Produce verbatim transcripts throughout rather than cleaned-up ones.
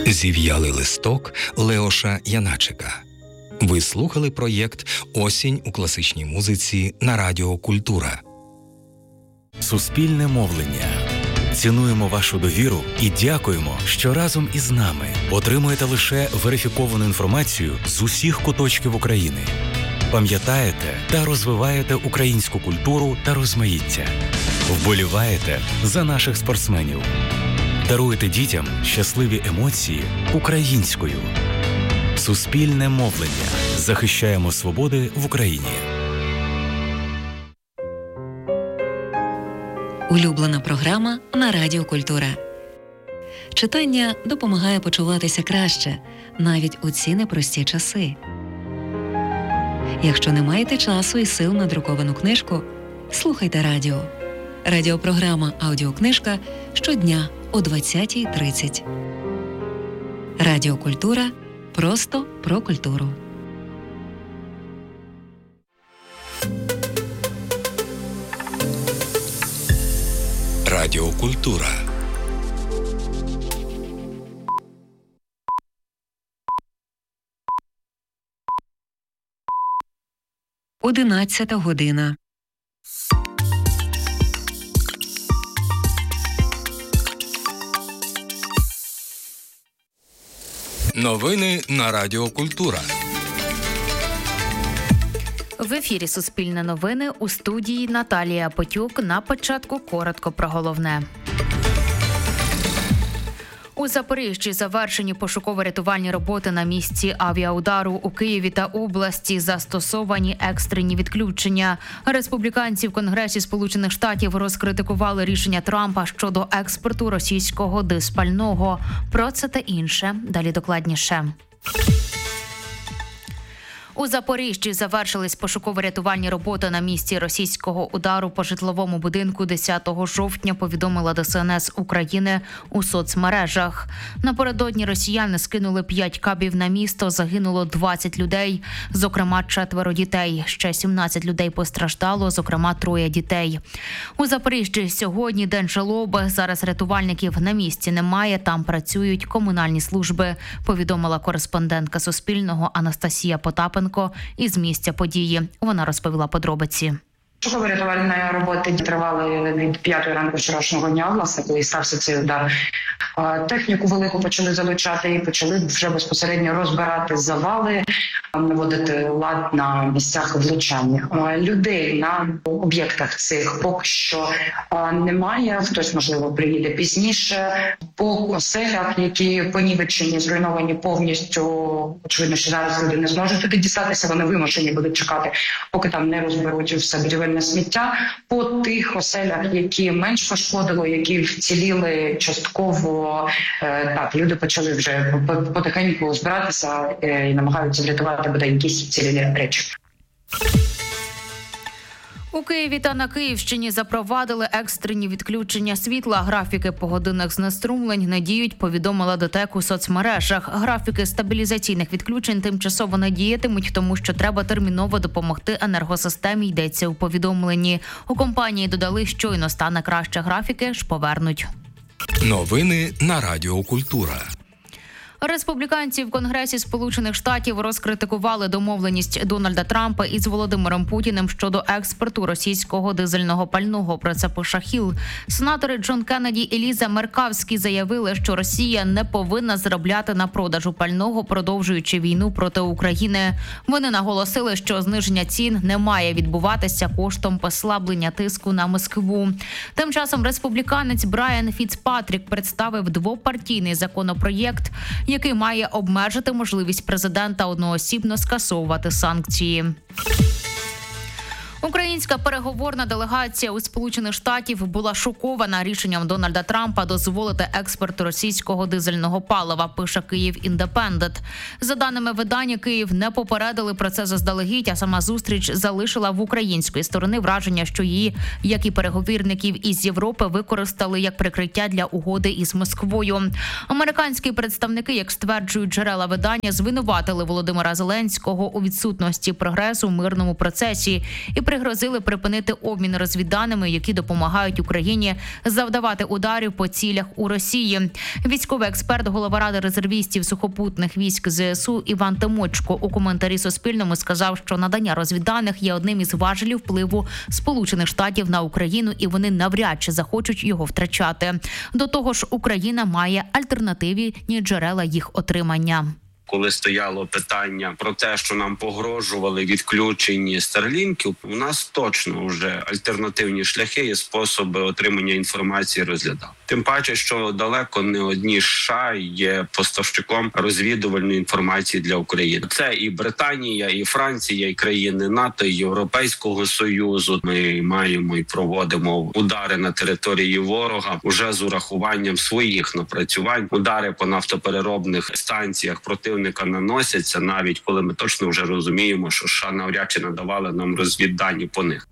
Зів'ялий листок Леоша Яначика. Ви слухали проєкт «Осінь у класичній музиці» на Радіо Культура. Суспільне мовлення. Цінуємо вашу довіру і дякуємо, що разом із нами отримуєте лише верифіковану інформацію з усіх куточків України. Пам'ятаєте та розвиваєте українську культуру та розмаїття. Вболіваєте за наших спортсменів. Даруєте дітям щасливі емоції українською. Суспільне мовлення. Захищаємо свободи в Україні. Улюблена програма на Радіо Культура. Читання допомагає почуватися краще, навіть у ці непрості часи. Якщо не маєте часу і сил на друковану книжку, слухайте радіо. Радіопрограма «Аудіокнижка» щодня о двадцятій тридцять. Радіо Культура – просто про культуру. Радіо Культура. Одинадцята година. Новини на Радіо Культура. В ефірі «Суспільне новини», у студії Наталія Потюк. На початку коротко про головне. У Запоріжжі завершені пошуково-рятувальні роботи на місці авіаудару. У Києві та області застосовані екстрені відключення. Республіканці в Конгресі Сполучених Штатів розкритикували рішення Трампа щодо експорту російського дизпального. Про це та інше далі докладніше. У Запоріжжі завершились пошуково-рятувальні роботи на місці російського удару по житловому будинку десятого жовтня, повідомила Де Ес Ен Ес України у соцмережах. Напередодні росіяни скинули п'ять кабів на місто, загинуло двадцять людей, зокрема четверо дітей. Ще сімнадцять людей постраждало, зокрема троє дітей. У Запоріжжі сьогодні день жалоби. Зараз рятувальників на місці немає, там працюють комунальні служби, повідомила кореспондентка Суспільного Анастасія Потапенко із місця події. Вона розповіла подробиці. Пошуково-рятувальні роботи тривали від п'ятої ранку вчорашнього дня, власне, коли стався цей удар. Техніку велику почали залучати і почали вже безпосередньо розбирати завали, наводити лад на місцях влучання. Людей на об'єктах цих поки що немає, хтось, можливо, приїде пізніше. По оселях, які понівечені, зруйновані повністю, очевидно, що зараз люди не зможуть туди дістатися, вони вимушені будуть чекати, поки там не розберуть все будівельне сміття. По тих оселях, які менш пошкодило, які вціліли частково, так, люди почали вже потихеньку збиратися і намагаються врятувати бодай якісь цілі речі. У Києві та на Київщині запровадили екстрені відключення світла. Графіки погодинних знеструмлень не діють, повідомила ДТЕК у соцмережах. Графіки стабілізаційних відключень тимчасово не діятимуть, тому що треба терміново допомогти енергосистемі, йдеться у повідомленні. У компанії додали, щойно стане краще, графіки ж повернуть. Новини на Радіо Культура. Республіканці в Конгресі Сполучених Штатів розкритикували домовленість Дональда Трампа із Володимиром Путіним щодо експорту російського дизельного пального. Про це пише Хіл. Сенатори Джон Кеннеді і Ліза Меркавські заявили, що Росія не повинна заробляти на продажу пального, продовжуючи війну проти України. Вони наголосили, що зниження цін не має відбуватися коштом послаблення тиску на Москву. Тим часом республіканець Брайан Фіцпатрік представив двопартійний законопроєкт, який має обмежити можливість президента одноосібно скасовувати санкції. Українська переговорна делегація у Сполучених Штатів була шокована рішенням Дональда Трампа дозволити експорт російського дизельного палива, пише Київ Індепендент. За даними видання, Київ не попередили про це заздалегідь, а сама зустріч залишила в української сторони враження, що її, як і переговірників із Європи, використали як прикриття для угоди із Москвою. Американські представники, як стверджують джерела видання, звинуватили Володимира Зеленського у відсутності прогресу в мирному процесі і при пригрозили припинити обмін розвідданими, які допомагають Україні завдавати ударів по цілях у Росії. Військовий експерт, голова Ради резервістів сухопутних військ ЗСУ Іван Тимочко у коментарі Суспільному сказав, що надання розвідданих є одним із важелів впливу Сполучених Штатів на Україну, і вони навряд чи захочуть його втрачати. До того ж, Україна має альтернативні джерела їх отримання. Коли стояло питання про те, що нам погрожували відключені старлінків, у нас точно вже альтернативні шляхи і способи отримання інформації розглядав. Тим паче, що далеко не одні США є поставщиком розвідувальної інформації для України. Це і Британія, і Франція, і країни НАТО, і Європейського Союзу. Ми маємо і проводимо удари на території ворога уже з урахуванням своїх напрацювань. Удари по нафтопереробних станціях противника наносяться, навіть коли ми точно вже розуміємо, що США навряд чи надавали нам розвіддані по них.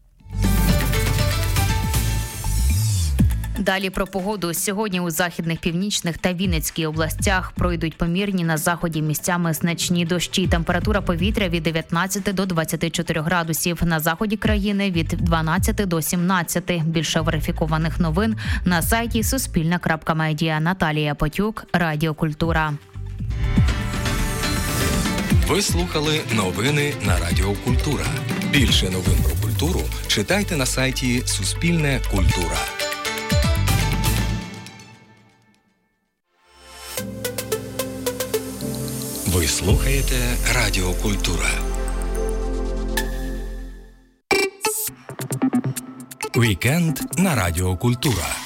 Далі про погоду. Сьогодні у західних, північних та Вінницькій областях пройдуть помірні, на заході місцями значні дощі. Температура повітря від дев'ятнадцяти до двадцяти чотирьох градусів. На заході країни від дванадцяти до сімнадцяти. Більше верифікованих новин на сайті суспільне крапка медіа. Наталія Потюк, Радіо Культура. Ви слухали новини на Радіо Культура. Більше новин про культуру читайте на сайті Суспільне Культура. Ви слухаєте Радіо Культура. Вікенд на Радіо Культура.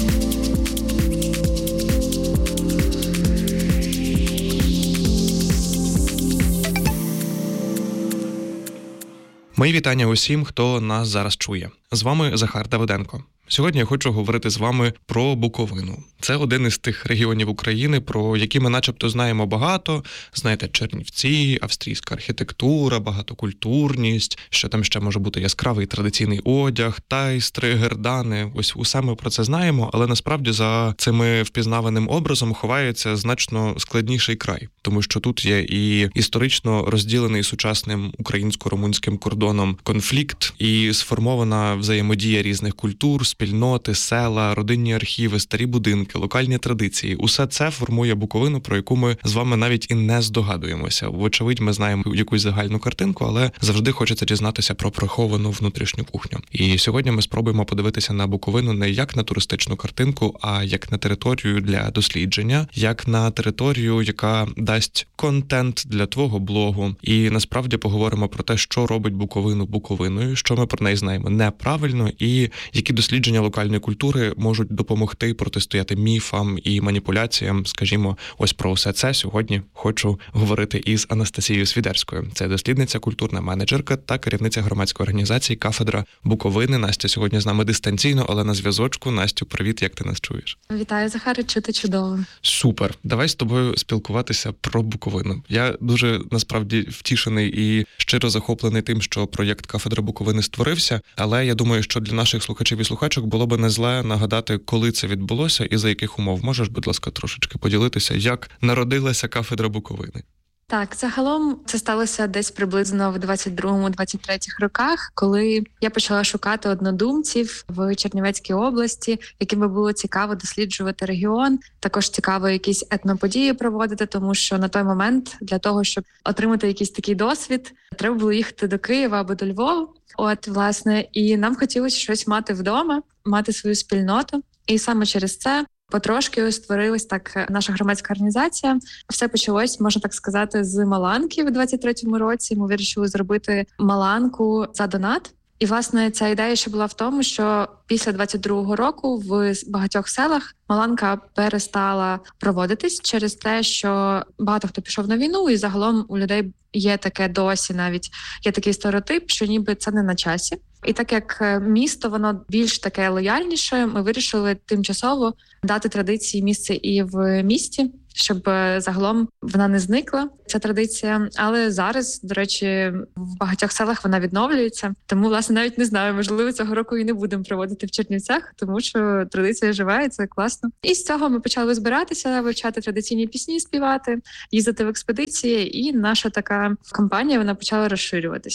Мої вітання усім, хто нас зараз чує. З вами Захар Давиденко. Сьогодні я хочу говорити з вами про Буковину. Це один із тих регіонів України, про які ми начебто знаємо багато. Знаєте, Чернівці, австрійська архітектура, багатокультурність, що там ще може бути яскравий традиційний одяг, тайстри, гердани. Ось усе ми про це знаємо, але насправді за цими впізнаваним образом ховається значно складніший край. Тому що тут є і історично розділений сучасним українсько-румунським кордоном конфлікт, і сформована взаємодія різних культур, спільноти, села, родинні архіви, старі будинки, локальні традиції. Усе це формує Буковину, про яку ми з вами навіть і не здогадуємося. Вочевидь, ми знаємо якусь загальну картинку, але завжди хочеться дізнатися про приховану внутрішню кухню. І сьогодні ми спробуємо подивитися на Буковину не як на туристичну картинку, а як на територію для дослідження, як на територію, яка дасть контент для твого блогу. І насправді поговоримо про те, що робить Буковину Буковиною, що ми про неї знаємо неправильно і які дослідження локальної культури можуть допомогти протистояти міфам і маніпуляціям. Скажімо, ось про все це сьогодні хочу говорити із Анастасією Свідерською. Це дослідниця, культурна менеджерка та керівниця громадської організації «Кафедра Буковини». Настя сьогодні з нами дистанційно, але на зв'язочку. Настю, привіт, як ти нас чуєш? Вітаю, Захаре, чути чудово. Супер. Давай з тобою спілкуватися про Буковину. Я дуже, насправді, втішений і щиро захоплений тим, що проєкт «Кафедра Буковини» створився, але я думаю, що для наших слухачів і слухачок було би не зле нагадати, коли це відбулося і за яких умов. Можеш, будь ласка, трошечки поділитися, як народилася «Кафедра Буковини»? Так, загалом це сталося десь приблизно в двадцять другому - двадцять третьому роках, коли я почала шукати однодумців в Чернівецькій області, яким би було цікаво досліджувати регіон. Також цікаво якісь етноподії проводити, тому що на той момент для того, щоб отримати якийсь такий досвід, треба було їхати до Києва або до Львова. От, власне, і нам хотілося щось мати вдома, мати свою спільноту. І саме через це потрошки створилась так наша громадська організація. Все почалось, можна так сказати, з Маланки в двадцять третьому році. Ми вирішили зробити Маланку за донат. І, власне, ця ідея ще була в тому, що після двадцять другого року в багатьох селах Маланка перестала проводитись через те, що багато хто пішов на війну, і загалом у людей є таке досі, навіть є такий стереотип, що ніби це не на часі. І так як місто, воно більш таке лояльніше, ми вирішили тимчасово дати традиції місце і в місті, щоб загалом вона не зникла, ця традиція. Але зараз, до речі, в багатьох селах вона відновлюється. Тому, власне, навіть не знаю, можливо, цього року і не будемо проводити в Чернівцях, тому що традиція жива, і це класно. І з цього ми почали збиратися, вивчати традиційні пісні, співати, їздити в експедиції, і наша така кампанія, вона почала розширюватись.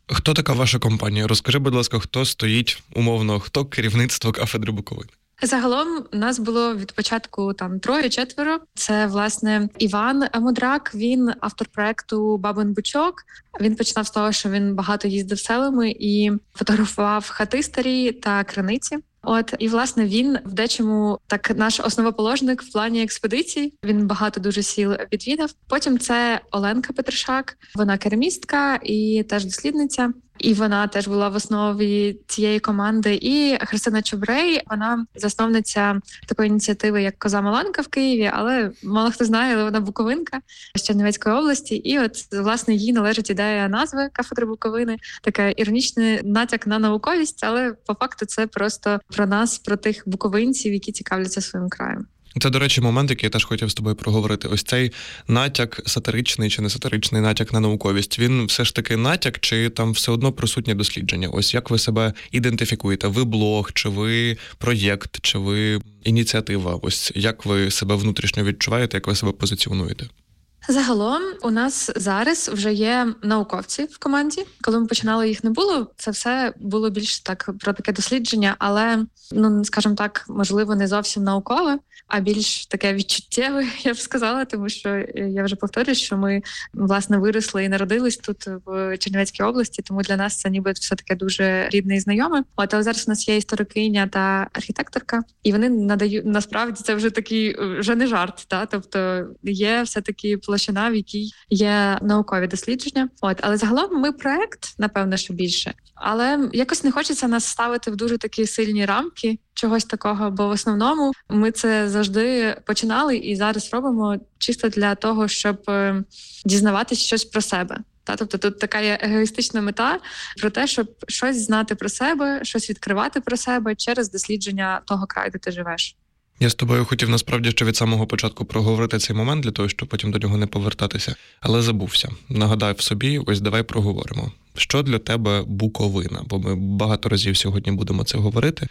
Хто така ваша компанія? Розкажи, будь ласка, хто стоїть, умовно, хто керівництво кафедри Буковини? Загалом у нас було від початку там троє-четверо. Це, власне, Іван Мудрак, він автор проекту «Бабин Бучок». Він починав з того, що він багато їздив селами і фотографував хати старі та криниці. От, і, власне, він в дечому так наш основоположник в плані експедицій. Він багато дуже сіл відвідав. Потім це Оленка Петришак, вона керамістка і теж дослідниця. І вона теж була в основі цієї команди. І Христина Чубрей, вона засновниця такої ініціативи, як «Коза Маланка» в Києві, але мало хто знає, але вона буковинка з Чернівецької області. І от, власне, їй належить ідея назви кафедри Буковини. Така іронічний натяк на науковість, але по факту це просто про нас, про тих буковинців, які цікавляться своїм краєм. Це, до речі, момент, який я теж хотів з тобою проговорити. Ось цей натяк, сатиричний чи не сатиричний натяк на науковість, він все ж таки натяк, чи там все одно присутнє дослідження? Ось як ви себе ідентифікуєте? Ви блог, чи ви проєкт, чи ви ініціатива? Ось як ви себе внутрішньо відчуваєте, як ви себе позиціонуєте? Загалом у нас зараз вже є науковці в команді. Коли ми починали, їх не було. Це все було більш так про таке дослідження, але, ну, скажімо так, можливо, не зовсім наукове, а більш таке відчуттєве, я б сказала, тому що я вже повторюю, що ми, власне, виросли і народились тут в Чернівецькій області, тому для нас це ніби все таке дуже рідне і знайоме. От, але зараз у нас є історикиня та архітекторка, і вони надають, насправді, це вже такий, вже не жарт, та? Тобто є все-таки площина, в якій є наукові дослідження. От, але загалом ми проект, напевно, що більше. Але якось не хочеться нас ставити в дуже такі сильні рамки чогось такого, бо в основному ми це завжди починали і зараз робимо чисто для того, щоб дізнаватися щось про себе. Та, тобто тут така є егоїстична мета про те, щоб щось знати про себе, щось відкривати про себе через дослідження того краю, де ти живеш. Я з тобою хотів насправді ще від самого початку проговорити цей момент, для того, щоб потім до нього не повертатися, але забувся. Нагадав собі, ось давай проговоримо. Що для тебе Буковина? Бо ми багато разів сьогодні будемо це говорити,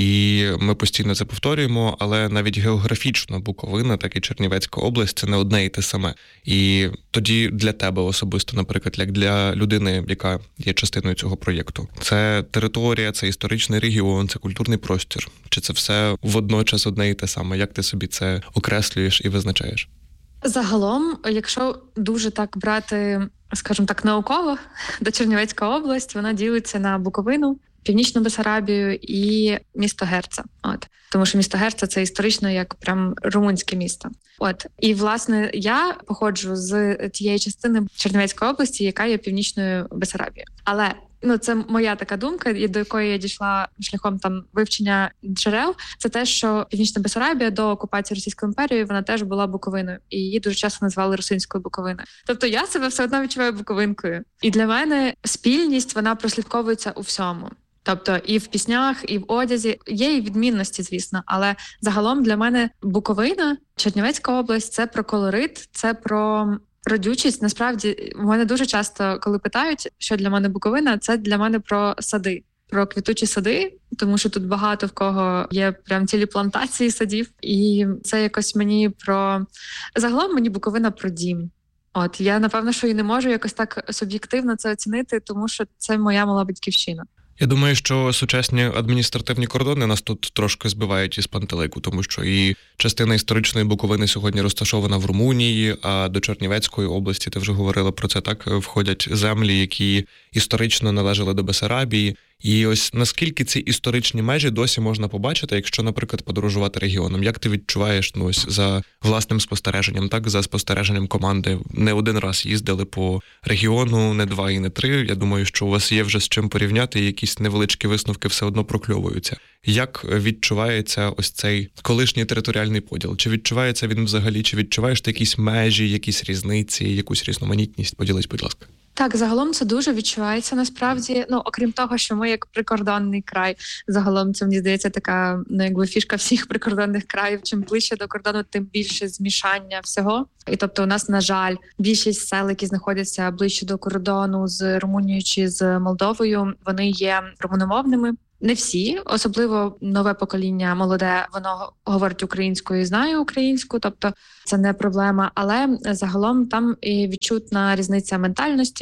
і ми постійно це повторюємо, але навіть географічно Буковина, так і Чернівецька область – це не одне і те саме. І тоді для тебе особисто, наприклад, як для людини, яка є частиною цього проєкту, це територія, це історичний регіон, це культурний простір? Чи це все водночас одне і те саме? Як ти собі це окреслюєш і визначаєш? Загалом, якщо дуже так брати, скажімо так, науково, то Чернівецька область, вона ділиться на Буковину, Північну Бессарабію і місто Герца. От. Тому що місто Герца – це історично як прям румунське місто. От. І, власне, я походжу з тієї частини Чернівецької області, яка є Північною Бессарабією. Але ну, це моя така думка, до якої я дійшла шляхом там вивчення джерел. Це те, що Північна Бессарабія до окупації Російської імперії, вона теж була Буковиною. І її дуже часто називали Русинською Буковиною. Тобто я себе все одно відчуваю буковинкою. І для мене спільність, вона прослідковується у всьому. Тобто і в піснях, і в одязі. Є і відмінності, звісно, але загалом для мене Буковина, Чернівецька область – це про колорит, це про родючість. Насправді, мене дуже часто, коли питають, що для мене Буковина, це для мене про сади, про квітучі сади, тому що тут багато в кого є прям цілі плантації садів. І це якось мені про... Загалом мені Буковина про дім. От, я, напевно, що і не можу якось так суб'єктивно це оцінити, тому що це моя мала батьківщина. Я думаю, що сучасні адміністративні кордони нас тут трошки збивають із пантелику, тому що і частина історичної Буковини сьогодні розташована в Румунії, а до Чернівецької області, ти вже говорила про це, так, входять землі, які історично належали до Бессарабії. І ось наскільки ці історичні межі досі можна побачити, якщо, наприклад, подорожувати регіоном? Як ти відчуваєш, ну, ось за власним спостереженням, так, за спостереженням команди? Не один раз їздили по регіону, не два і не три. Я думаю, що у вас є вже з чим порівняти, і якісь невеличкі висновки все одно прокльовуються. Як відчувається ось цей колишній територіальний поділ? Чи відчувається він взагалі? Чи відчуваєш ти якісь межі, якісь різниці, якусь різноманітність? Поділись, будь ласка. Так, загалом це дуже відчувається насправді. Ну, окрім того, що ми як прикордонний край, загалом це, мені здається, така, ну, якби фішка всіх прикордонних країв. Чим ближче до кордону, тим більше змішання всього. І тобто у нас, на жаль, більшість сел, які знаходяться ближче до кордону з Румунією чи з Молдовою, вони є румуномовними. Не всі, особливо нове покоління молоде, воно говорить українською і знає українську, тобто це не проблема. Але загалом там і відчутна різниця ментальності.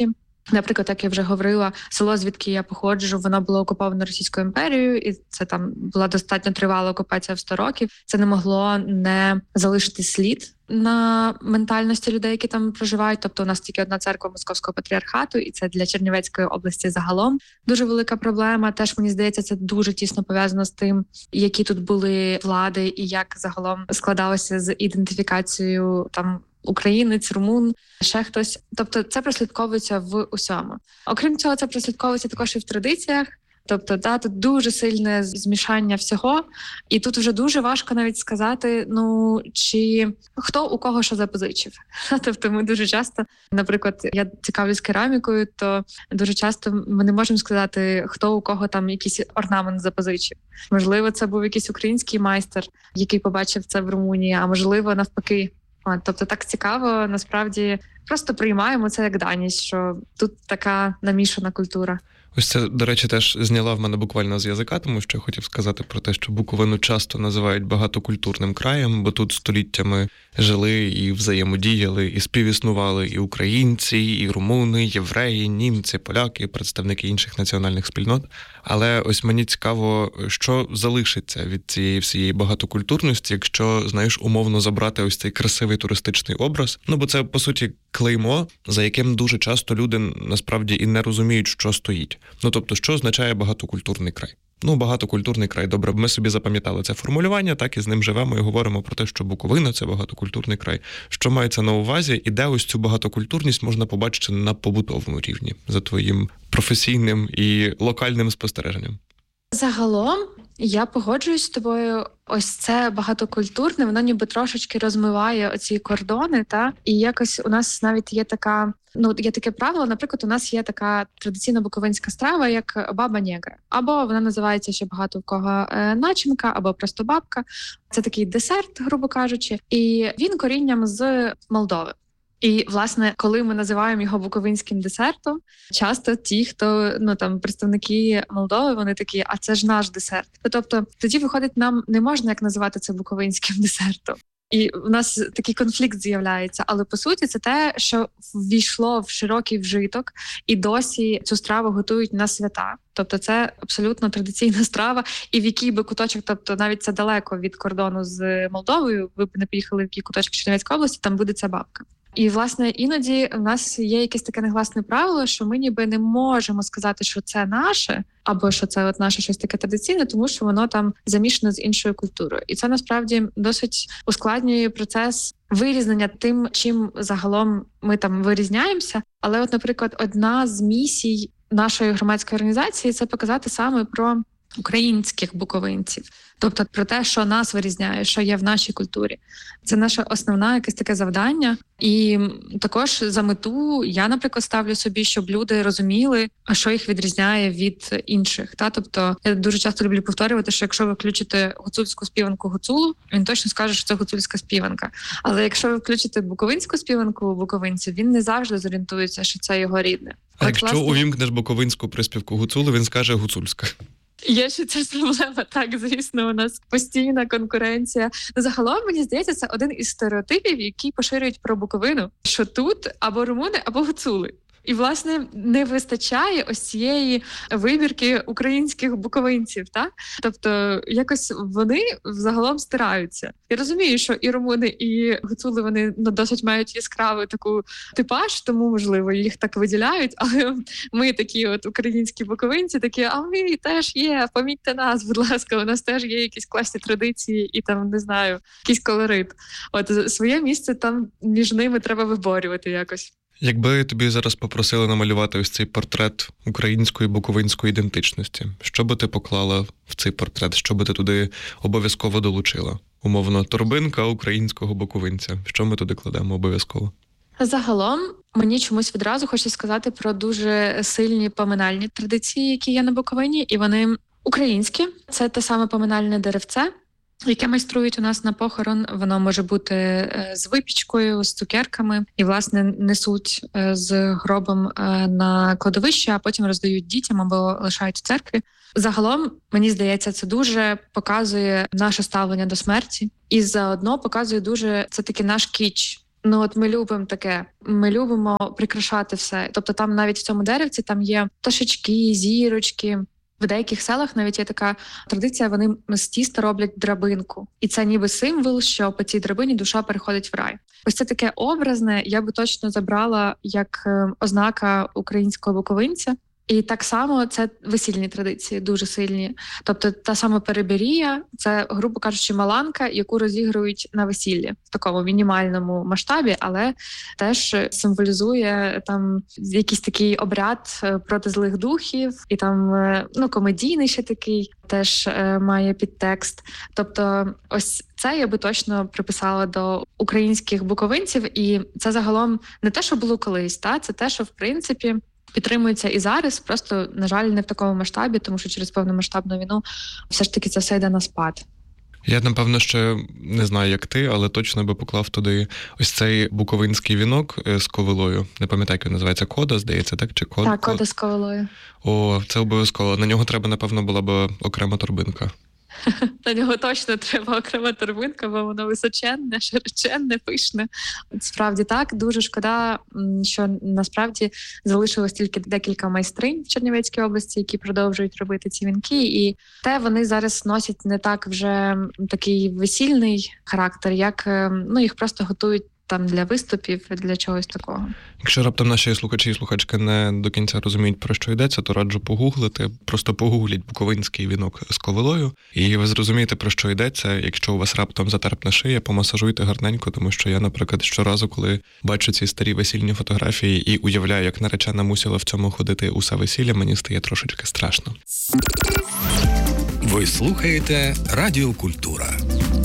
Наприклад, як я вже говорила, село, звідки я походжу, воно було окуповано Російською імперією, і це там була достатньо тривала окупація в сто років. Це не могло не залишити слід на ментальності людей, які там проживають. Тобто у нас тільки одна церква Московського патріархату, і це для Чернівецької області загалом дуже велика проблема. Теж, мені здається, це дуже тісно пов'язано з тим, які тут були влади і як загалом складалося з ідентифікацією там українець, румун, ще хтось. Тобто це прослідковується в усьому. Окрім цього, це прослідковується також і в традиціях. Тобто, да, тут дуже сильне змішання всього, і тут вже дуже важко навіть сказати, ну, чи хто у кого що запозичив. Тобто ми дуже часто, наприклад, я цікавлюсь керамікою, то дуже часто ми не можемо сказати, хто у кого там якийсь орнамент запозичив. Можливо, це був якийсь український майстер, який побачив це в Румунії, а можливо, навпаки. Тобто так цікаво, насправді, просто приймаємо це як даність, що тут така намішана культура. Ось це, до речі, теж зняла в мене буквально з язика, тому що я хотів сказати про те, що Буковину часто називають багатокультурним краєм, бо тут століттями жили і взаємодіяли, і співіснували і українці, і румуни, євреї, німці, поляки, представники інших національних спільнот. Але ось мені цікаво, що залишиться від цієї всієї багатокультурності, якщо, знаєш, умовно забрати ось цей красивий туристичний образ. Ну, бо це, по суті, клеймо, за яким дуже часто люди насправді і не розуміють, що стоїть. Ну, тобто, що означає багатокультурний край? Ну, багатокультурний край, добре, ми собі запам'ятали це формулювання, так, і з ним живемо і говоримо про те, що Буковина – це багатокультурний край. Що мається на увазі, і де ось цю багатокультурність можна побачити на побутовому рівні, за твоїм професійним і локальним спостереженням? Загалом, я погоджуюсь з тобою. Ось це багатокультурне, воно ніби трошечки розмиває оці кордони, та? І якось у нас навіть є така, ну, є таке правило, наприклад, у нас є така традиційна буковинська страва, як баба-негра. Або вона називається ще багато в кого начинка, або просто бабка. Це такий десерт, грубо кажучи, і він корінням з Молдови. І, власне, коли ми називаємо його буковинським десертом, часто ті, хто, ну, там, представники Молдови, вони такі, а це ж наш десерт. Тобто, тоді, виходить, нам не можна як називати це буковинським десертом. І в нас такий конфлікт з'являється. Але, по суті, це те, що ввійшло в широкий вжиток, і досі цю страву готують на свята. Тобто це абсолютно традиційна страва, і в який би куточок, тобто навіть це далеко від кордону з Молдовою, ви б не поїхали в який куточок Чернівецької області, там буде ця бабка. І, власне, іноді в нас є якесь таке негласне правило, що ми ніби не можемо сказати, що це наше, або що це от наше щось таке традиційне, тому що воно там замішане з іншою культурою. І це, насправді, досить ускладнює процес вирізнення тим, чим загалом ми там вирізняємося. Але от, наприклад, одна з місій нашої громадської організації – це показати саме про українських буковинців. Тобто про те, що нас вирізняє, що є в нашій культурі. Це наше основне якесь таке завдання. І також за мету я, наприклад, ставлю собі, щоб люди розуміли, що їх відрізняє від інших. Та? Тобто я дуже часто люблю повторювати, що якщо ви включите гуцульську співанку Гуцулу, він точно скаже, що це гуцульська співанка. Але якщо ви включите буковинську співанку буковинців, він не завжди зорієнтується, що це його рідне. А От, якщо власне... увімкнеш буковинську приспівку Гуцулу, він скаже гуцульська. Є ще ця проблема, так, звісно, у нас постійна конкуренція. Загалом, мені здається, це один із стереотипів, які поширюють про Буковину, що тут або румуни, або гуцули. І, власне, не вистачає ось цієї вибірки українських буковинців, так? Тобто, якось вони взагалом стираються. Я розумію, що і румуни, і гуцули, вони ну, досить мають яскраву таку типаж, тому, можливо, їх так виділяють, але ми такі от українські буковинці, такі, а ми теж є, помітьте нас, будь ласка, у нас теж є якісь класні традиції і там, не знаю, якийсь колорит. От своє місце там між ними треба виборювати якось. Якби тобі зараз попросили намалювати ось цей портрет української буковинської ідентичності, що би ти поклала в цей портрет? Що би ти туди обов'язково долучила? Умовно, торбинка українського буковинця. Що ми туди кладемо обов'язково? Загалом, мені чомусь відразу хочу сказати про дуже сильні поминальні традиції, які є на Буковині, і вони українські. Це те саме поминальне деревце, яке майструють у нас на похорон. Воно може бути з випічкою, з цукерками, і, власне, несуть з гробом на кладовище, а потім роздають дітям або лишають в церкві. Загалом, мені здається, це дуже показує наше ставлення до смерті і заодно показує дуже, це такий наш кіч. Ну от ми любимо таке, ми любимо прикрашати все. Тобто там навіть в цьому деревці там є пташечки, зірочки. В деяких селах навіть є така традиція, вони з тіста роблять драбинку. І це ніби символ, що по цій драбині душа переходить в рай. Ось це таке образне, я би точно забрала як ознака українського буковинця. І так само це весільні традиції, дуже сильні. Тобто та сама переберія – це, грубо кажучи, маланка, яку розігрують на весіллі в такому мінімальному масштабі, але теж символізує там якийсь такий обряд проти злих духів, і там, ну, комедійний ще такий, теж е, має підтекст. Тобто ось це я би точно приписала до українських буковинців, і це загалом не те, що було колись, та? Це те, що, в принципі, підтримується і зараз, просто, на жаль, не в такому масштабі, тому що через повномасштабну війну все ж таки це все йде на спад. Я, напевно, ще не знаю, як ти, але точно би поклав туди ось цей буковинський вінок з ковилою. Не пам'ятаю, як він називається, кода, здається, так? Чи код? Так, кода з ковилою. О, це обов'язково. На нього треба, напевно, була б окрема торбинка. На нього точно треба окрема торбинка, бо воно височенне, широченне, пишне. Справді так, дуже шкода, що насправді залишилось тільки декілька майстринь в Чернівецькій області, які продовжують робити ці вінки, і те вони зараз носять не так вже такий весільний характер, як, ну, їх просто готують там для виступів, для чогось такого. Якщо раптом наші слухачі і слухачки не до кінця розуміють, про що йдеться, то раджу погуглити. Просто погугліть буковинський вінок з ковилою, і ви зрозумієте, про що йдеться. Якщо у вас раптом затерпне шия, помасажуйте гарненько, тому що я, наприклад, щоразу, коли бачу ці старі весільні фотографії і уявляю, як наречена мусила в цьому ходити усе весілля, мені стає трошечки страшно. Ви слухаєте Радіо Культура.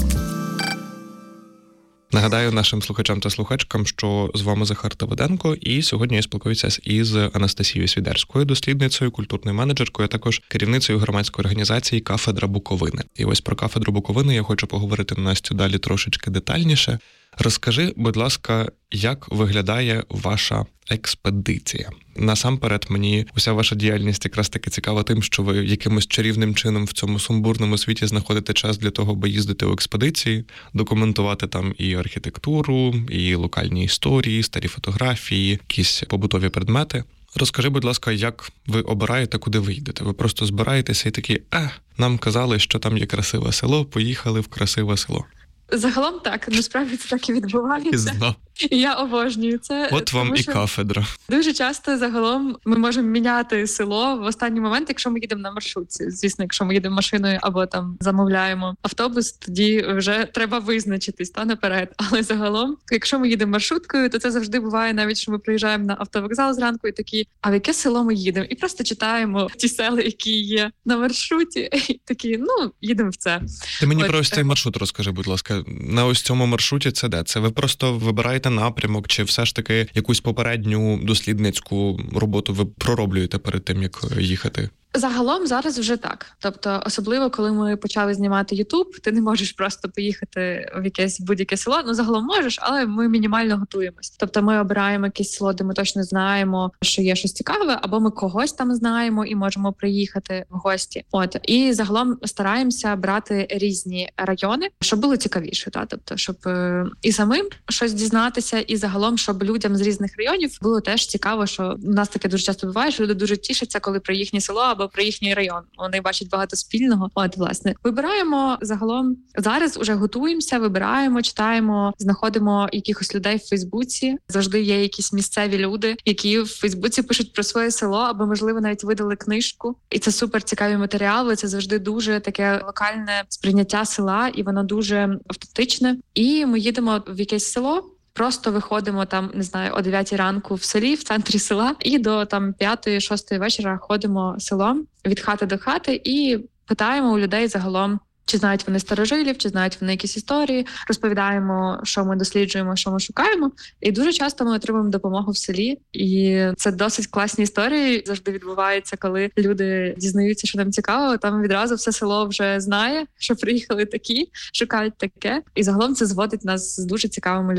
Нагадаю нашим слухачам та слухачкам, що з вами Захар Давиденко, і сьогодні я спілкуюся із Анастасією Свідерською, дослідницею, культурною менеджеркою, а також керівницею громадської організації «Кафедра Буковини». І ось про «Кафедру Буковини» я хочу поговорити, Настю, далі трошечки детальніше. Розкажи, будь ласка, як виглядає ваша експедиція? Насамперед, мені уся ваша діяльність якраз таки цікава тим, що ви якимось чарівним чином в цьому сумбурному світі знаходите час для того, аби їздити у експедиції, документувати там і архітектуру, і локальні історії, старі фотографії, якісь побутові предмети. Розкажи, будь ласка, як ви обираєте, куди ви йдете? Ви просто збираєтеся і такі, а, нам казали, що там є красиве село, поїхали в красиве село. Загалом так, насправді це так і відбувається. І я обожнюю це. От вам і кафедра. Дуже часто загалом ми можемо міняти село в останній момент, якщо ми їдемо на маршрутці. Звісно, якщо ми їдемо машиною або там замовляємо автобус, тоді вже треба визначитись та наперед. Але загалом, якщо ми їдемо маршруткою, то це завжди буває навіть, що ми приїжджаємо на автовокзал зранку і такі, а в яке село ми їдемо? І просто читаємо ті села, які є на маршруті, і такі, ну, їдемо в це. Ти мені От. про ось цей маршрут розкажи, будь ласка. На ось цьому маршруті це де? Це ви просто вибираєте напрямок, чи все ж таки якусь попередню дослідницьку роботу ви пророблюєте перед тим, як їхати? Загалом зараз вже так. Тобто, особливо, коли ми почали знімати Ютуб, ти не можеш просто поїхати в якесь будь-яке село. Ну, загалом можеш, але ми мінімально готуємось. Тобто ми обираємо якесь село, де ми точно знаємо, що є щось цікаве, або ми когось там знаємо і можемо приїхати в гості. От. І загалом стараємося брати різні райони, щоб було цікавіше. Та? Тобто, щоб е- і самим щось дізнатися, і загалом, щоб людям з різних районів було теж цікаво, що у нас таке дуже часто буває, що люди дуже тішаться, коли про їхнє село або про їхній район. Вони бачать багато спільного. От, власне, вибираємо загалом. Зараз уже готуємося, вибираємо, читаємо, знаходимо якихось людей в Фейсбуці. Завжди є якісь місцеві люди, які в Фейсбуці пишуть про своє село, або, можливо, навіть видали книжку. І це супер цікаві матеріали. Це завжди дуже таке локальне сприйняття села, і воно дуже автентичне. І ми їдемо в якесь село. Просто виходимо там, не знаю, о дев'ятій ранку в селі, в центрі села, і до там п'ятої-шостої вечора ходимо селом від хати до хати і питаємо у людей загалом, чи знають вони старожилів, чи знають вони якісь історії, розповідаємо, що ми досліджуємо, що ми шукаємо. І дуже часто ми отримуємо допомогу в селі. І це досить класні історії. Завжди відбувається, коли люди дізнаються, що нам цікаво. Там відразу все село вже знає, що приїхали такі, шукають таке. І загалом це зводить нас з дуже цікавими людьми.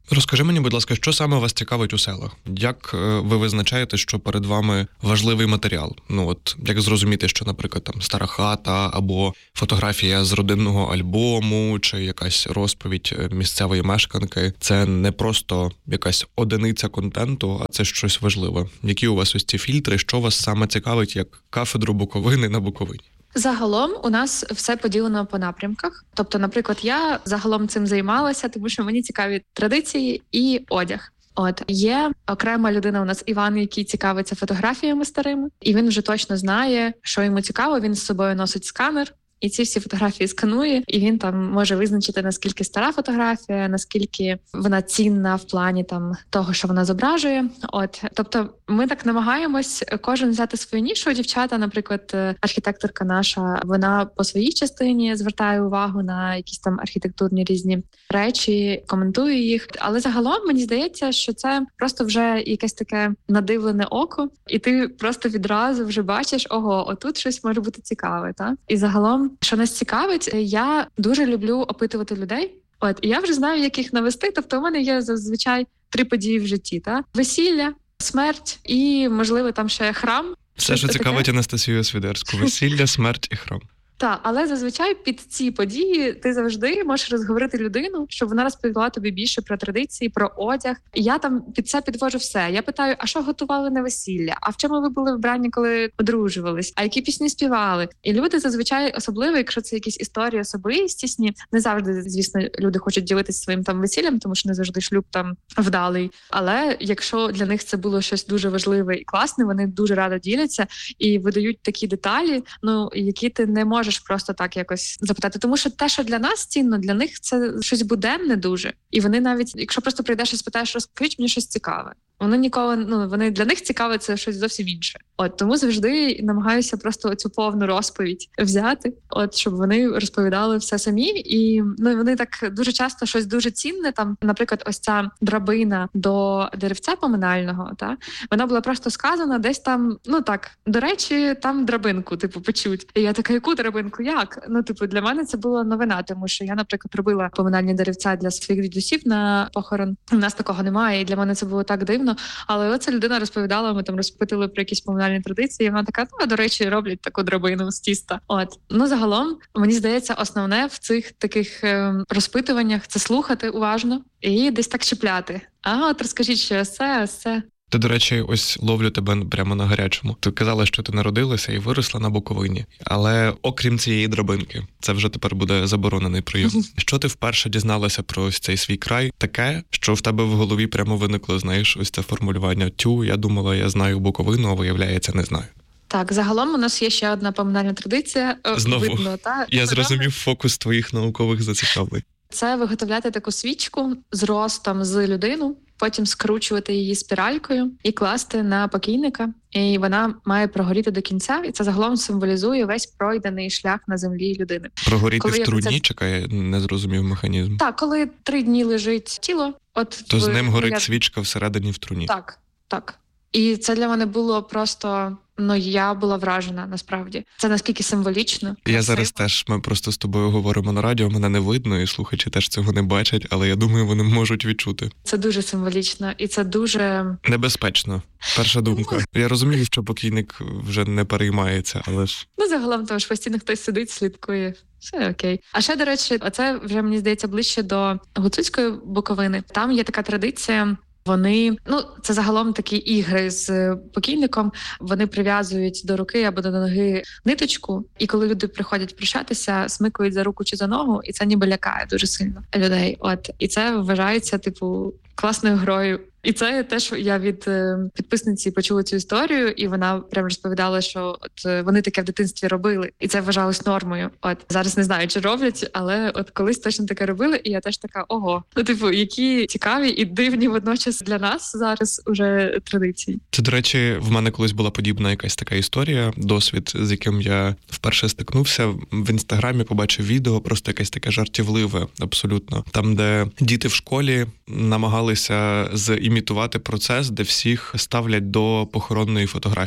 Розкажи мені, будь ласка, що саме вас цікавить у селах? Як ви визначаєте, що перед вами важливий матеріал? Ну от, як зрозуміти, що, наприклад, там стара хата, або фотографія з родинного альбому, чи якась розповідь місцевої мешканки – це не просто якась одиниця контенту, а це щось важливе. Які у вас ось ці фільтри, що вас саме цікавить як кафедру Буковини на Буковині? Загалом у нас все поділено по напрямках. Тобто, наприклад, я загалом цим займалася, тому що мені цікаві традиції і одяг. От є окрема людина у нас Іван, який цікавиться фотографіями старими, і він вже точно знає, що йому цікаво. Він з собою носить сканер. І ці всі фотографії сканує, і він там може визначити, наскільки стара фотографія, наскільки вона цінна в плані там того, що вона зображує. От, тобто, ми так намагаємось кожен взяти свою нішу. Дівчата, наприклад, архітекторка наша, вона по своїй частині звертає увагу на якісь там архітектурні різні речі, коментує їх. Але загалом мені здається, що це просто вже якесь таке надивлене око, і ти просто відразу вже бачиш, ого, отут щось може бути цікаве, так? І загалом, що нас цікавить, я дуже люблю опитувати людей. От, і я вже знаю, як їх навести. Тобто у мене є зазвичай три події в житті. Та? Весілля, смерть і, можливо, там ще храм. Все, що цікавить Анастасію Свідерську. Весілля, смерть і храм. Так, але зазвичай під ці події ти завжди можеш розговорити людину, щоб вона розповіла тобі більше про традиції, про одяг. І я там під це підвожу все. Я питаю, а що готували на весілля? А в чому ви були вбрані, коли одружувались? А які пісні співали? І люди зазвичай, особливо, якщо це якісь історії особистісні, не завжди, звісно, люди хочуть ділитися своїм там весіллям, тому що не завжди шлюб там вдалий. Але якщо для них це було щось дуже важливе і класне, вони дуже радо діляться і видають такі деталі, ну які ти не можеш просто так якось запитати. Тому що те, що для нас цінно, для них це щось буденне дуже. І вони навіть, якщо просто прийдеш і спитаєш, розкажіть мені щось цікаве. Вони ніколи, ну, вони для них цікаве це щось зовсім інше. От, тому завжди намагаюся просто цю повну розповідь взяти, от, щоб вони розповідали все самі. І, ну, вони так дуже часто щось дуже цінне, там, наприклад, ось ця драбина до деревця поминального, та, вона була просто сказана десь там, ну так, до речі, там драбинку, типу, почуть. І я така, яку драбинку, як? Ну, типу, для мене це була новина, тому що я, наприклад, робила поминальні деревця для своїх дідусів на похорон. У нас такого немає, і для мене це було так дивно. Але оця людина розповідала, ми там розпитали про якісь поминальні традиції, і вона така, ну, до речі, роблять таку драбину з тіста. От. Ну, загалом, мені здається, основне в цих таких е, розпитуваннях – це слухати уважно і десь так чіпляти. А от розкажіть, що це, це. Ти, до речі, ось ловлю тебе прямо на гарячому. Ти казала, що ти народилася і виросла на Буковині. Але окрім цієї драбинки, це вже тепер буде заборонений прийом. Що ти вперше дізналася про ось цей свій край? Таке, що в тебе в голові прямо виникло, знаєш, ось це формулювання. Тю, я думала, я знаю Буковину, а виявляється, не знаю. Так, загалом у нас є ще одна поминальна традиція. Знову, видно, та? Я зрозумів фокус твоїх наукових зацікавлень. Це виготовляти таку свічку з ростом з людину, потім скручувати її спіралькою і класти на покійника. І вона має прогоріти до кінця, і це загалом символізує весь пройдений шлях на землі людини. Прогоріти коли в труні? це... Чекає, не зрозумів механізм. Так, коли три дні лежить тіло, от то в... з ним горить я... свічка всередині в труні. Так, так. І це для мене було просто, ну, я була вражена, насправді. Це наскільки символічно. Я красиво. зараз теж, ми просто з тобою говоримо на радіо, мене не видно, і слухачі теж цього не бачать, але я думаю, вони можуть відчути. Це дуже символічно, і це дуже... Небезпечно. Перша думка. Я розумію, що покійник вже не переймається, але ж... Ну, загалом, тому що постійно хтось сидить, слідкує. Все окей. А ще, до речі, оце вже, мені здається, ближче до Гуцульської Буковини. Там є така традиція. Вони, ну, це загалом такі ігри з покійником, вони прив'язують до руки або до ноги ниточку, і коли люди приходять прощатися, смикують за руку чи за ногу, і це ніби лякає дуже сильно людей. От, і це вважається, типу, класною грою. І це теж я від е, підписниці почула цю історію, і вона прям розповідала, що от е, вони таке в дитинстві робили, і це вважалось нормою. От зараз не знаю, чи роблять, але от колись точно таке робили, і я теж така, ого, ну типу, які цікаві і дивні водночас для нас зараз уже традиції. Це, до речі, в мене колись була подібна якась така історія, досвід, з яким я вперше стикнувся. В інстаграмі побачив відео, просто якесь таке жартівливе, абсолютно, там, де діти в школі намагалися з імітувати процес, де всіх ставлять до похоронної фотографії.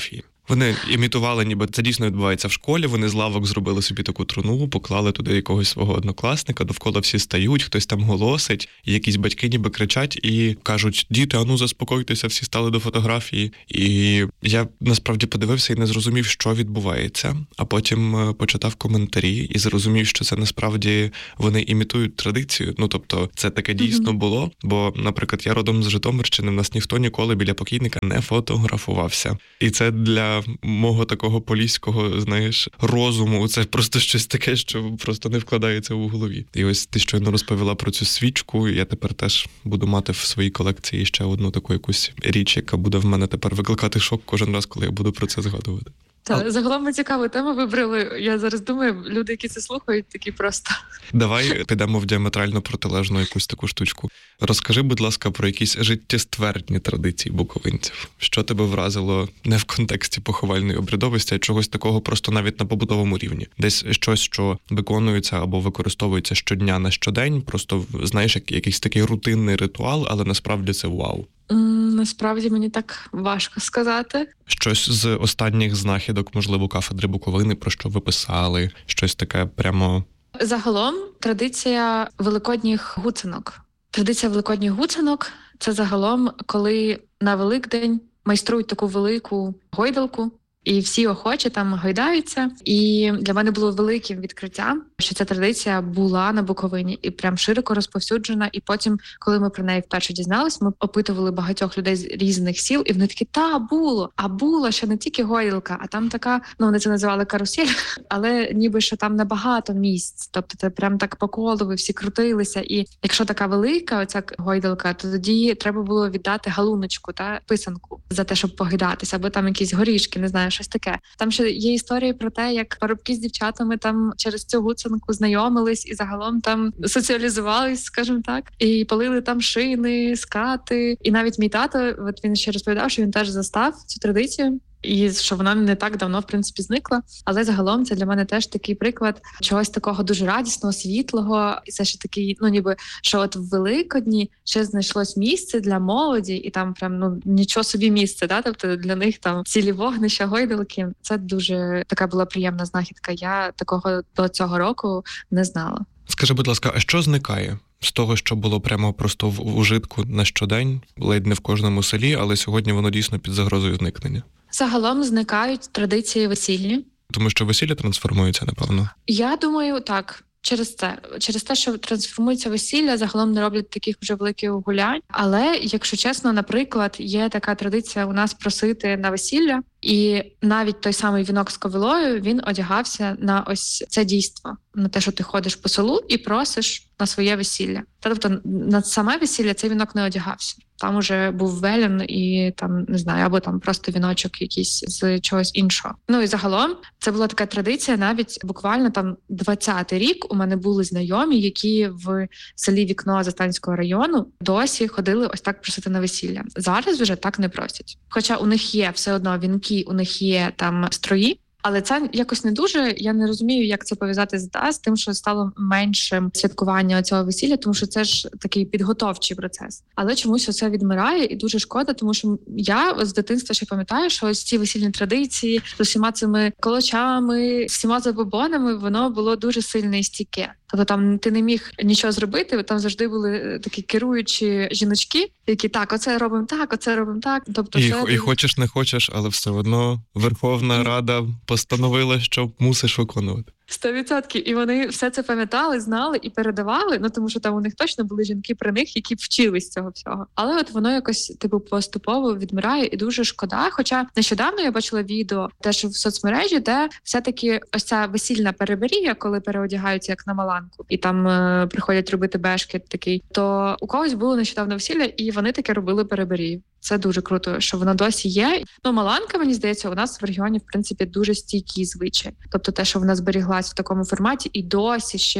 Вони імітували, ніби це дійсно відбувається в школі, вони з лавок зробили собі таку труну, поклали туди якогось свого однокласника, довкола всі стають, хтось там голосить, і якісь батьки ніби кричать і кажуть: діти, а ну заспокойтеся, всі стали до фотографії. І я насправді подивився і не зрозумів, що відбувається, а потім почитав коментарі і зрозумів, що це насправді вони імітують традицію. Ну, тобто, це таке дійсно mm-hmm. було, бо, наприклад, я родом з Житомирщини, в нас ніхто ніколи біля покійника не фотографувався. І це для мого такого поліського, знаєш, розуму, це просто щось таке, що просто не вкладається у голові. І ось ти щойно розповіла про цю свічку, я тепер теж буду мати в своїй колекції ще одну таку якусь річ, яка буде в мене тепер викликати шок кожен раз, коли я буду про це згадувати. Та, а... загалом ми цікаву тему вибрали. Я зараз думаю, люди, які це слухають, такі просто. Давай підемо в діаметрально протилежну якусь таку штучку. Розкажи, будь ласка, про якісь життєствердні традиції буковинців. Що тебе вразило не в контексті поховальної обрядовості, а чогось такого просто навіть на побутовому рівні? Десь щось, що виконується або використовується щодня на щодень, просто, знаєш, як якийсь такий рутинний ритуал, але насправді це вау. Насправді мені так важко сказати. Щось з останніх знахідок, можливо, кафедри Буковини, про що ви писали? Щось таке прямо... Загалом традиція великодніх гуцинок. Традиція великодніх гуцинок – це загалом, коли на Великдень майструють таку велику гойдалку, і всі охочі там гойдаються. І для мене було великим відкриттям, що ця традиція була на Буковині і прям широко розповсюджена. І потім, коли ми про неї вперше дізналися, ми опитували багатьох людей з різних сіл, і вони такі: та, було, а було, що не тільки гойдалка, а там така, ну вони це називали карусель, але ніби що там набагато місць. Тобто це прям так по колу, всі крутилися. І якщо така велика оця гойдалка, то тоді треба було віддати галуночку та писанку за те, щоб погойдатися, або там якісь горішки, не знаю, щось таке. Там ще є історії про те, як парубки з дівчатами там через цю гуцинку знайомились і загалом там соціалізувались, скажімо так, і палили там шини, скати. І навіть мій тато, от він ще розповідав, що він теж застав цю традицію. І що вона не так давно, в принципі, зникла. Але загалом це для мене теж такий приклад чогось такого дуже радісного, світлого. І це ще такий, ну ніби, що от в Великодні ще знайшлось місце для молоді, і там прям, ну, нічого собі місце, да? Тобто для них там цілі вогнища, гойдалки. Це дуже така була приємна знахідка. Я такого до цього року не знала. Скажи, будь ласка, а що зникає з того, що було прямо просто в ужитку на щодень, ледь не в кожному селі, але сьогодні воно дійсно під загрозою зникнення? Загалом зникають традиції весільні. Тому що весілля трансформується, напевно? Я думаю, так. Через це. Через те, що трансформується весілля, загалом не роблять таких вже великих гулянь. Але, якщо чесно, наприклад, є така традиція у нас просити на весілля, і навіть той самий вінок з ковилою, він одягався на ось це дійство. На те, що ти ходиш по селу і просиш на своє весілля. Тобто на саме весілля цей вінок не одягався. Там уже був велін і там, не знаю, або там просто віночок якийсь з чогось іншого. Ну і загалом це була така традиція, навіть буквально там двадцятий рік у мене були знайомі, які в селі Вікно Застанського району досі ходили ось так просити на весілля. Зараз вже так не просять. Хоча у них є все одно вінки, у них є там строї, але це якось не дуже, я не розумію, як це пов'язати з, да, з тим, що стало меншим святкування цього весілля, тому що це ж такий підготовчий процес. Але чомусь оце відмирає і дуже шкода, тому що я з дитинства ще пам'ятаю, що ось ці весільні традиції з усіма цими колочами, всіма забобонами, воно було дуже сильне і стійке. Тобто там ти не міг нічого зробити, там завжди були такі керуючі жіночки, які так, оце робимо так, оце робимо так. Тобто і, це... і хочеш не хочеш, але все одно Верховна Рада постановила, що мусиш виконувати. Сто відсотків. І вони все це пам'ятали, знали і передавали, ну тому що там у них точно були жінки при них, які вчились цього всього. Але от воно якось типу поступово відмирає і дуже шкода. Хоча нещодавно я бачила відео теж в соцмережі, де все-таки ось ця весільна переберія, коли переодягаються як на маланку, і там е- приходять робити бешкет такий, то у когось було нещодавно весілля, і вони таке робили переберію. Це дуже круто, що воно досі є. Ну, маланка, мені здається, у нас в регіоні, в принципі, дуже стійкий звичай. Тобто те, що вона зберіглась в такому форматі і досі ще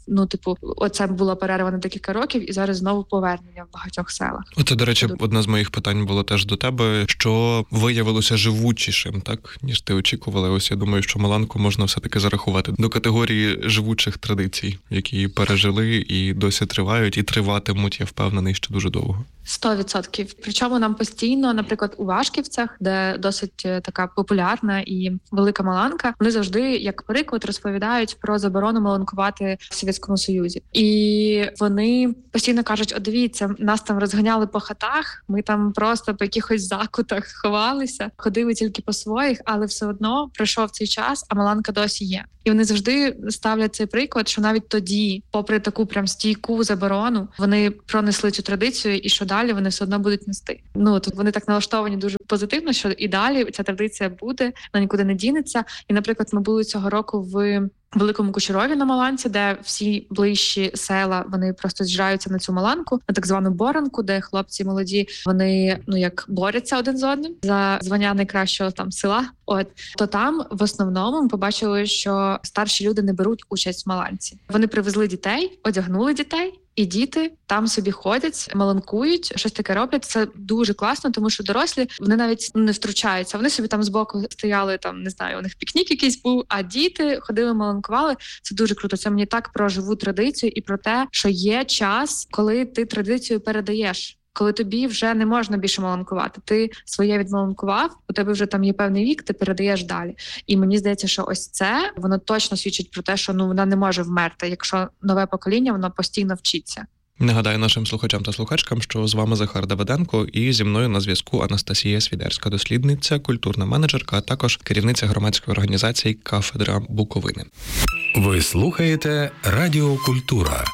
Ну, типу, оце була перерва на декілька років, і зараз знову повернення в багатьох селах. Оце, до речі, одне з моїх питань було теж до тебе, що виявилося живучішим, так, ніж ти очікувала. Ось я думаю, що Маланку можна все-таки зарахувати до категорії живучих традицій, які пережили і досі тривають, і триватимуть, я впевнений, ще дуже довго. Сто відсотків. Причому нам постійно, наприклад, у Вашківцях, де досить така популярна і велика Маланка, вони завжди, як приклад, розповідають про заборону маланкувати в Совєтському Союзі. І вони постійно кажуть: о, дивіться, нас там розганяли по хатах, ми там просто по якихось закутах ховалися, ходили тільки по своїх, але все одно пройшов цей час, а Маланка досі є. І вони завжди ставлять цей приклад, що навіть тоді, попри таку прям стійку заборону, вони пронесли цю традицію, і що далі вони все одно будуть нести. Ну, от вони так налаштовані дуже позитивно, що і далі ця традиція буде, вона нікуди не дінеться. І, наприклад, ми були цього року в Великому Кучерові на Маланці, де всі ближчі села, вони просто з'їжджаються на цю Маланку, на так звану боранку, де хлопці молоді, вони, ну, як борються один з одним за звання найкращого там села. От, то там в основному ми побачили, що старші люди не беруть участь в Маланці. Вони привезли дітей, одягнули дітей, і діти там собі ходять, маланкують, щось таке роблять. Це дуже класно, тому що дорослі, вони навіть не втручаються. Вони собі там збоку стояли, там, не знаю, у них пікнік якийсь був, а діти ходили, маланкували. Це дуже круто. Це мені так про живу традицію і про те, що є час, коли ти традицію передаєш. Коли тобі вже не можна більше маланкувати. Ти своє відмаланкував, у тебе вже там є певний вік, ти передаєш далі. І мені здається, що ось це, воно точно свідчить про те, що ну вона не може вмерти, якщо нове покоління, воно постійно вчиться. Нагадаю нашим слухачам та слухачкам, що з вами Захар Давиденко, і зі мною на зв'язку Анастасія Свідерська, дослідниця, культурна менеджерка, а також керівниця громадської організації «Кафедра Буковини». Ви слухаєте Радіо Культура.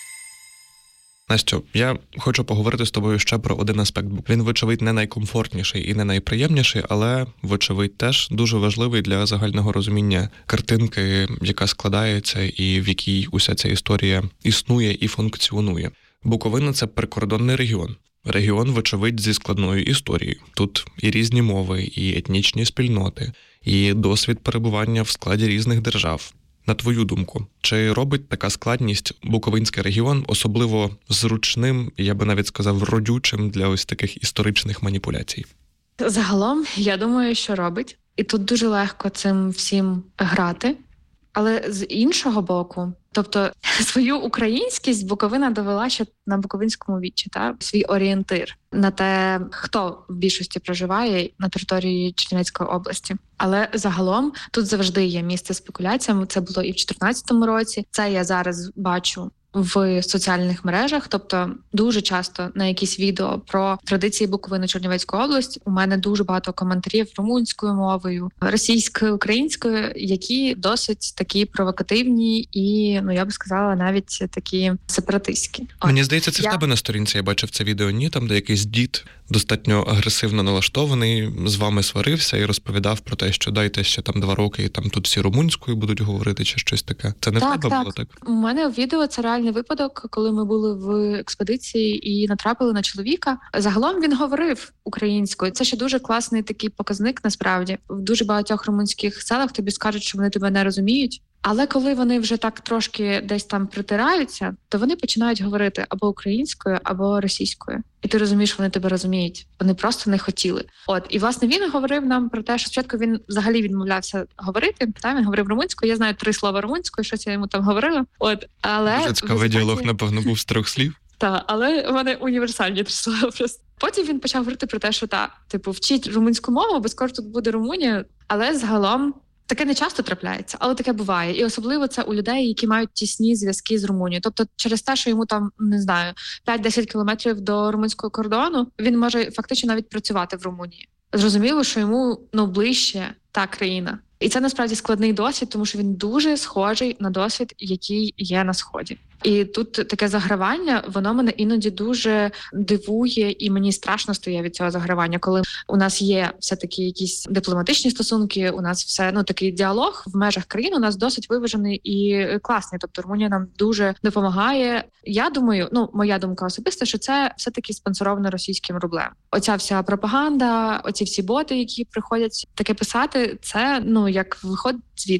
Настю, я хочу поговорити з тобою ще про один аспект. Він, вочевидь, не найкомфортніший і не найприємніший, але, вочевидь, теж дуже важливий для загального розуміння картинки, яка складається і в якій уся ця історія існує і функціонує. Буковина – це прикордонний регіон. Регіон, вочевидь, зі складною історією. Тут і різні мови, і етнічні спільноти, і досвід перебування в складі різних держав. На твою думку, чи робить така складність Буковинський регіон особливо зручним, я би навіть сказав, родючим для ось таких історичних маніпуляцій? Загалом, я думаю, що робить. І тут дуже легко цим всім грати. Але з іншого боку, тобто свою українськість Буковина довела ще на Буковинському вічі, та свій орієнтир на те, хто в більшості проживає на території Чернівецької області. Але загалом тут завжди є місце спекуляціям. Це було і в чотирнадцятому році. Це я зараз бачу в соціальних мережах, тобто дуже часто на якісь відео про традиції Буковини, Чернівецької області у мене дуже багато коментарів румунською мовою, російською, українською, які досить такі провокативні і, ну я б сказала, навіть такі сепаратистські. Мені здається, це я... в тебе на сторінці я бачив це відео, ні? Там, де якийсь дід достатньо агресивно налаштований, з вами сварився і розповідав про те, що дайте ще там два роки, і там тут всі румунською будуть говорити, чи щось таке. Це не так, в тебе так. було так? У мене в відео це реальний випадок, коли ми були в експедиції і натрапили на чоловіка. Загалом він говорив українською. Це ще дуже класний такий показник, насправді. В дуже багатьох румунських селах тобі скажуть, що вони тебе не розуміють. Але коли вони вже так трошки десь там притираються, то вони починають говорити або українською, або російською. І ти розумієш, вони тебе розуміють. Вони просто не хотіли. От, і, власне, він говорив нам про те, що спочатку він взагалі відмовлявся говорити. Та, він говорив румунською. Я знаю три слова румунською, щось я йому там говорила. От, але... Дуже цікавий діалог, напевно, був з трьох слів. Так, але в мене універсальні три слова просто. Потім він почав говорити про те, що, та, типу, вчіть румунську мову, бо скоро тут буде Румунія. Але загалом таке не часто трапляється, але таке буває. І особливо це у людей, які мають тісні зв'язки з Румунією. Тобто через те, що йому там, не знаю, п'ять-десять кілометрів до румунського кордону, він може фактично навіть працювати в Румунії. Зрозуміло, що йому, ну, ближче та країна. І це насправді складний досвід, тому що він дуже схожий на досвід, який є на Сході. І тут таке загравання, воно мене іноді дуже дивує, і мені страшно стає від цього загравання, коли у нас є все-таки якісь дипломатичні стосунки, у нас все, ну, такий діалог в межах країни у нас досить виважений і класний. Тобто Румунія нам дуже допомагає. Я думаю, ну, моя думка особиста, що це все-таки спонсоровано російським рублем. Оця вся пропаганда, оці всі боти, які приходять таке писати, це, ну, як виходить звідси.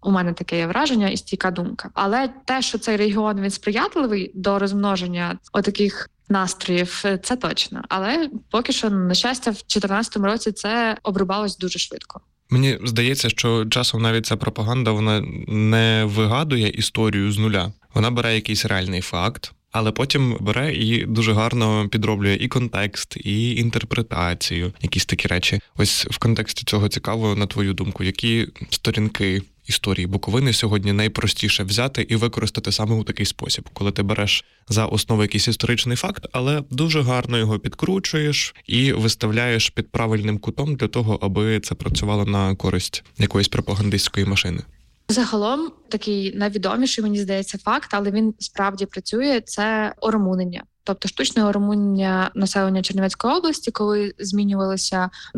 У мене таке є враження і стійка думка. Але те, що цей регіон він сприятливий до розмноження отаких настроїв, це точно. Але поки що, на щастя, в чотирнадцятому році це обрубалось дуже швидко. Мені здається, що часом навіть ця пропаганда, вона не вигадує історію з нуля. Вона бере якийсь реальний факт, але потім бере і дуже гарно підроблює і контекст, і інтерпретацію, якісь такі речі. Ось в контексті цього цікаво, на твою думку, які сторінки історії Буковини сьогодні найпростіше взяти і використати саме у такий спосіб, коли ти береш за основу якийсь історичний факт, але дуже гарно його підкручуєш і виставляєш під правильним кутом для того, аби це працювало на користь якоїсь пропагандистської машини. Загалом такий найвідоміший, мені здається, факт, але він справді працює, це оромунення. Тобто штучне оромунення населення Чернівецької області, коли змінювалися